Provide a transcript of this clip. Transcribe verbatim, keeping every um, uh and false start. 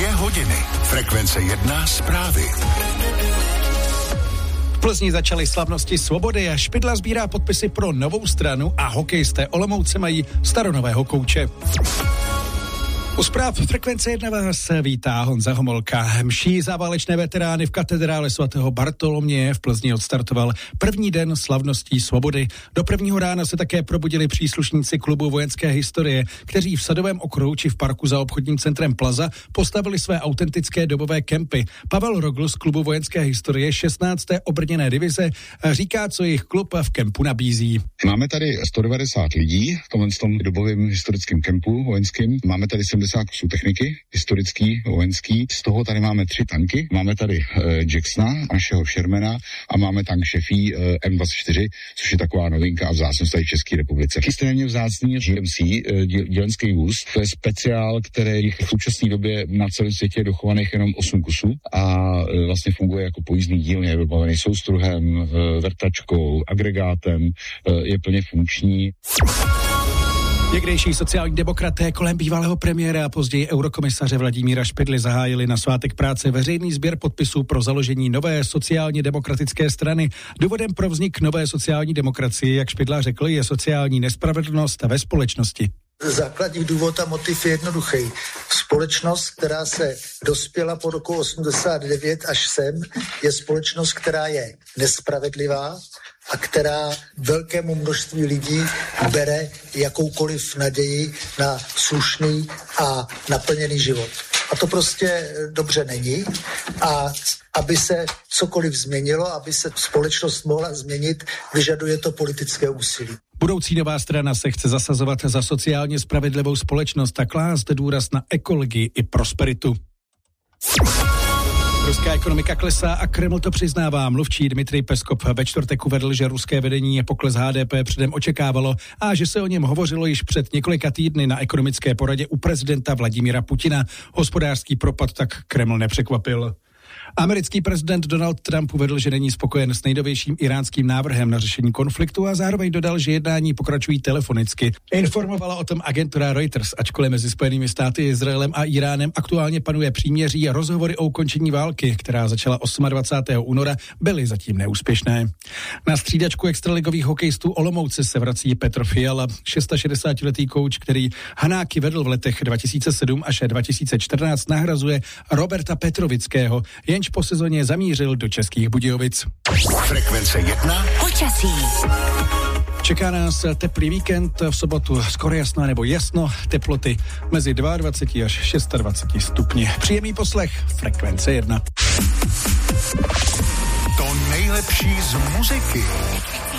Dvě hodiny. Frekvence jedna zprávy. V Plzni začaly slavnosti Svobody a Špidla sbírá podpisy pro novou stranu a hokejisté Olomouce mají staronového kouče. U zpráv Frekvence jedna vás vítá Honza Homolka. Mší za válečné veterány v katedrále svatého Bartoloměje v Plzni odstartoval první den slavností Svobody. Do prvního rána se také probudili příslušníci klubu vojenské historie, kteří v Sadovém okruhu či v parku za obchodním centrem Plaza postavili své autentické dobové kempy. Pavel Rogl z klubu vojenské historie šestnácté obrněné divize říká, co jejich klub v kempu nabízí. Máme tady sto devadesát lidí v tomhle tom dobovém historickém kempu vojenským. Máme tady sedmdesát kusů techniky, historický, vojenský. Z toho tady máme tři tanky. Máme tady uh, Jacksona, našeho Shermana, a máme tank Šefí uh, M dvacet čtyři, což je taková novinka a vzácnost tady v České republice. Extrémně vzácný G M C, uh, dělenský vůz. To je speciál, který v současné době na celém světě je dochovaných jenom osm kusů a uh, vlastně funguje jako pojízdný díl, je vybavený soustruhem, uh, vrtačkou, agregátem, uh, je plně funkční. Někdejší sociální demokraté kolem bývalého premiéra a později eurokomisaře Vladimíra Špidly zahájili na svátek práce veřejný sběr podpisů pro založení nové sociálně demokratické strany. Důvodem pro vznik nové sociální demokracie, jak Špidla řekl, je sociální nespravedlnost ve společnosti. Základní důvod a motiv je jednoduchý. Společnost, která se dospěla po roku osmdesát devět až sem, je společnost, která je nespravedlivá a která velkému množství lidí bere jakoukoliv naději na slušný a naplněný život. A to prostě dobře není. A aby se cokoliv změnilo, aby se společnost mohla změnit, vyžaduje to politické úsilí. Budoucí nová strana se chce zasazovat za sociálně spravedlivou společnost a klást důraz na ekologii i prosperitu. Ruská ekonomika klesá a Kreml to přiznává. Mluvčí Dmitrij Peskov ve čtvrtek uvedl, že ruské vedení pokles H D P předem očekávalo a že se o něm hovořilo již před několika týdny na ekonomické poradě u prezidenta Vladimíra Putina. Hospodářský propad tak Kreml nepřekvapil. Americký prezident Donald Trump uvedl, že není spokojen s nejnovějším iránským návrhem na řešení konfliktu a zároveň dodal, že jednání pokračují telefonicky. Informovala o tom agentura Reuters, ačkoliv mezi Spojenými státy, Izraelem a Iránem aktuálně panuje příměří a rozhovory o ukončení války, která začala dvacátého osmého února, byly zatím neúspěšné. Na střídačku extraligových hokejistů Olomouce se vrací Petr Fiala, šedesátišestiletý kouč, který Hanáky vedl v letech dva tisíce sedm až dva tisíce čtrnáct, nahrazuje Roberta Petrovického, jenž po sezóně zamířil do Českých Budějovic. Frekvence jedna. Počasí. Čeká nás teplý víkend, v sobotu skoro jasno nebo jasno, teploty mezi dvacet dva až dvacet šest stupni. Příjemný poslech, Frekvence jedna. To nejlepší z muziky.